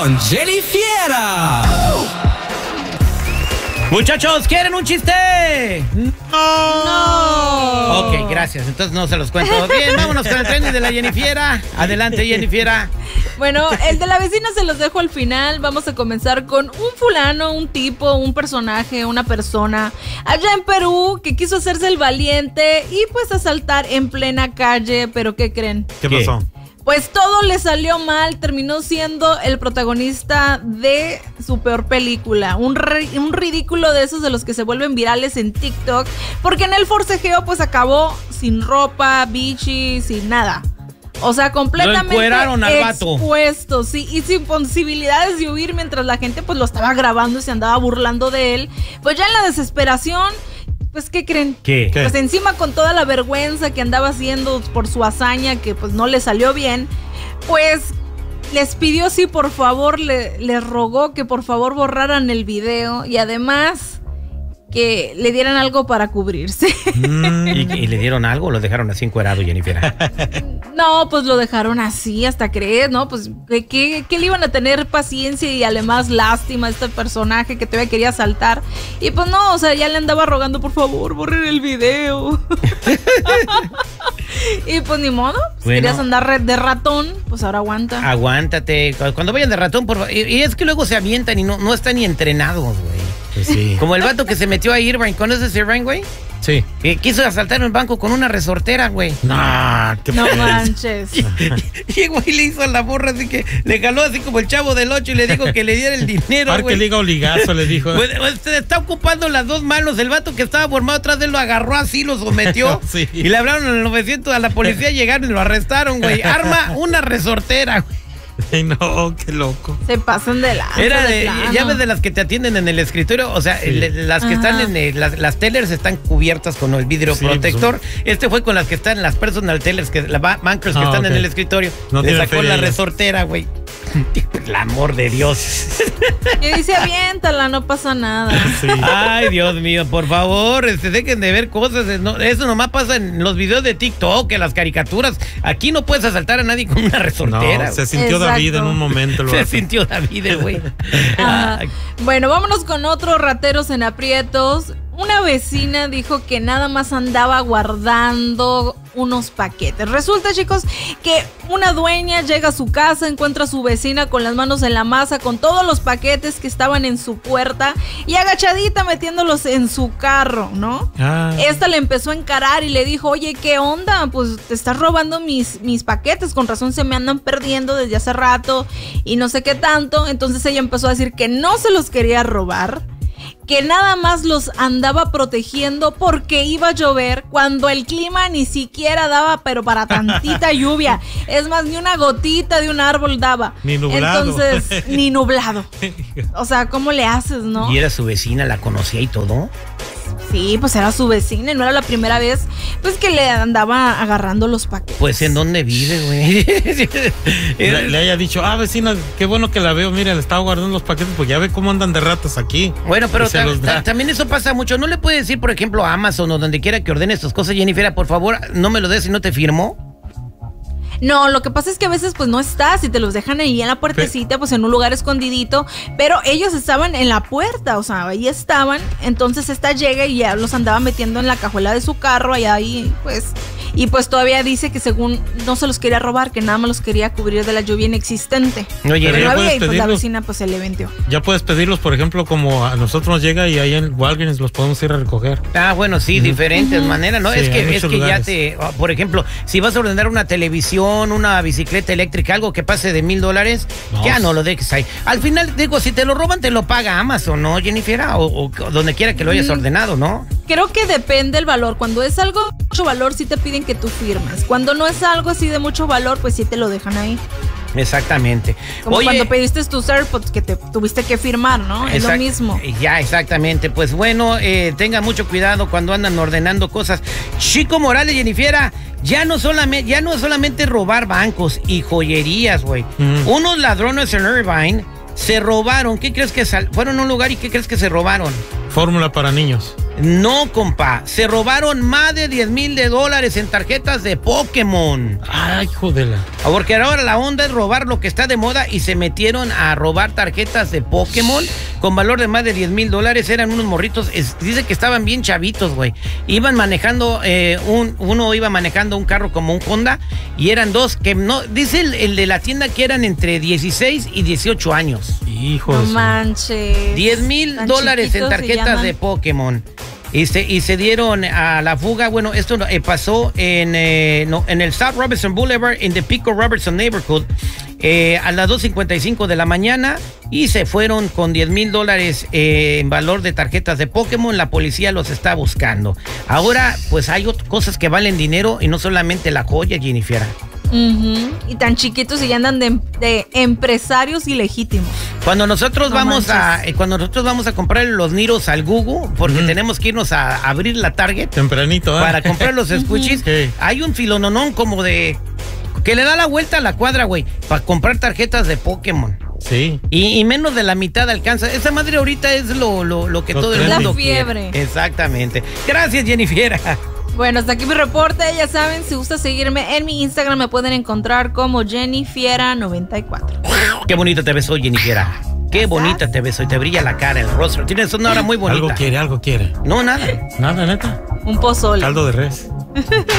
con Jenny Fiera. Muchachos, ¿quieren un chiste? No. Ok, gracias. Entonces no se los cuento. Bien, vámonos con el trending de la Jenny Fiera. Adelante, Jenny Fiera. Bueno, el de la vecina se los dejo al final. Vamos a comenzar con un fulano, un tipo, un personaje, una persona allá en Perú que quiso hacerse el valiente y pues asaltar en plena calle. ¿Pero qué creen? ¿Qué pasó? Pues todo le salió mal, terminó siendo el protagonista de su peor película, un ridículo de esos de los que se vuelven virales en TikTok, porque en el forcejeo pues acabó sin ropa, bichi, sin nada. O sea, completamente expuesto, sí, y sin posibilidades de huir mientras la gente pues lo estaba grabando y se andaba burlando de él. Pues ya en la desesperación, pues, ¿qué creen? ¿Qué? Pues encima con toda la vergüenza que andaba haciendo por su hazaña, que pues no le salió bien, pues les pidió, sí, por favor, les rogó que por favor borraran el video y además que le dieran algo para cubrirse. ¿Y le dieron algo o lo dejaron así encuerado, Jennifer? No, pues lo dejaron así, hasta crees, ¿no? Pues que le iban a tener paciencia y además lástima a este personaje que todavía quería saltar. Y pues no, o sea, ya le andaba rogando, por favor, borren el video. Y pues ni modo, pues bueno, querías andar de ratón, pues ahora aguanta. Aguántate, cuando vayan de ratón, por favor. Y es que luego se avientan y no están ni entrenados, güey. Pues sí. Como el vato que se metió a Irvine. ¿Conoces Irvine, güey? Sí. Quiso asaltar un banco con una resortera, güey. No manches. Y güey le hizo a la borra así que le jaló así como el Chavo del 8 y le dijo que le diera el dinero, güey. Que le diga oligazo, le dijo. Pues, se está ocupando las dos manos. El vato que estaba formado atrás de él lo agarró así, lo sometió. Sí. Y le hablaron al 900 a la policía, llegaron y lo arrestaron, güey. Arma una resortera, güey. Ay, no, qué loco. Se pasan de la. Era de llaves de las que te atienden en el escritorio. O sea, sí, las que están en las tellers están cubiertas con el vidrio protector. Pues, fue con las que están las personal tellers, las bankers que están en el escritorio. No le sacó la resortera, güey. El amor de Dios. Y dice, aviéntala, no pasa nada. Sí. Ay, Dios mío, por favor, dejen de ver cosas. Eso nomás pasa en los videos de TikTok, en las caricaturas. Aquí no puedes asaltar a nadie con una resortera. No, se sintió David en un momento. Se sintió David, güey. Bueno, vámonos con otros rateros en aprietos. Una vecina dijo que nada más andaba guardando unos paquetes. Resulta, chicos, que una dueña llega a su casa, encuentra a su vecina con las manos en la masa, con todos los paquetes que estaban en su puerta y agachadita metiéndolos en su carro, ¿no? Esta le empezó a encarar y le dijo, oye, ¿qué onda? Pues te estás robando mis paquetes, con razón se me andan perdiendo desde hace rato y no sé qué tanto. Entonces ella empezó a decir que no se los quería robar, que nada más los andaba protegiendo porque iba a llover cuando el clima ni siquiera daba, pero para tantita lluvia. Es más, ni una gotita de un árbol daba. Ni nublado. Entonces, ni nublado. O sea, ¿cómo le haces, no? ¿Y era su vecina, la conocía y todo? Sí, pues era su vecina y no era la primera vez pues que le andaba agarrando los paquetes. Pues ¿en dónde vive, güey? Le haya dicho, vecina, qué bueno que la veo, mira, le estaba guardando los paquetes porque ya ve cómo andan de ratas aquí. Bueno, pero también eso pasa mucho. ¿No le puede decir, por ejemplo, a Amazon o donde quiera que ordene estas cosas, Jennifer, por favor, no me lo des si no te firmó? No, lo que pasa es que a veces pues no estás y te los dejan ahí en la puertecita, pues en un lugar escondidito, pero ellos estaban en la puerta, o sea, ahí estaban, entonces esta llega y ya los andaba metiendo en la cajuela de su carro allá ahí, pues, y pues todavía dice que según no se los quería robar, que nada más los quería cubrir de la lluvia inexistente. Oye, pero no había, y pues la vecina pues se le vendió. Ya puedes pedirlos, por ejemplo, como a nosotros nos llega y ahí en Walgreens los podemos ir a recoger. Bueno, sí, diferentes maneras, ¿no? Sí, es que ya por ejemplo, si vas a ordenar una televisión, una bicicleta eléctrica, algo que pase de $1,000, ya no lo dejes ahí. Al final, digo, si te lo roban, te lo paga Amazon, ¿no, Jennifer? O donde quiera que lo hayas ordenado, ¿no? Creo que depende el valor. Cuando es algo de mucho valor, sí te piden que tú firmes. Cuando no es algo así de mucho valor, pues sí te lo dejan ahí. Exactamente. Como cuando pediste tus AirPods que te tuviste que firmar, ¿no? Es lo mismo. Ya, exactamente. Pues bueno, tengan mucho cuidado cuando andan ordenando cosas. Chico Morales, Jennifer, ya no solamente robar bancos y joyerías, güey. Unos ladrones en Irvine se robaron. ¿Qué crees que fueron a un lugar y qué crees que se robaron? Fórmula para niños. No, compa. Se robaron más de $10,000 en tarjetas de Pokémon. Ay, jodela. Porque ahora la onda es robar lo que está de moda y se metieron a robar tarjetas de Pokémon con valor de más de $10,000. Eran unos morritos, dice que estaban bien chavitos, güey. Iban manejando, uno iba manejando un carro como un Honda y eran dos que no, dice el de la tienda que eran entre 16 y 18 años. Hijo de manches. $10,000 en tarjetas de Pokémon. Y se dieron a la fuga. Bueno, esto pasó en el South Robertson Boulevard, en the Pico Robertson Neighborhood, a las 2:55 de la mañana, y se fueron con $10,000 en valor de tarjetas de Pokémon. La policía los está buscando. Ahora, pues hay cosas que valen dinero y no solamente la joya, Jennifer. Y tan chiquitos y ya andan de empresarios ilegítimos. Cuando nosotros vamos a comprar los Niros al Gugu, porque tenemos que irnos a abrir la Target tempranito, para comprar los escuchis, hay un filononón como de que le da la vuelta a la cuadra, güey, para comprar tarjetas de Pokémon. Sí. Y menos de la mitad alcanza. Esa madre ahorita es lo que todo el mundo la fiebre. quiere. Exactamente. Gracias, Jennifer. Bueno, hasta aquí mi reporte. Ya saben, si gusta seguirme en mi Instagram, me pueden encontrar como JenniFiera94. Qué bonita te ves hoy, Jennifer. Qué bonita te ves hoy. Te brilla la cara, el rostro. Tienes una hora muy bonita. Algo quiere. No, nada. Nada, neta. Un pozole. Caldo de res.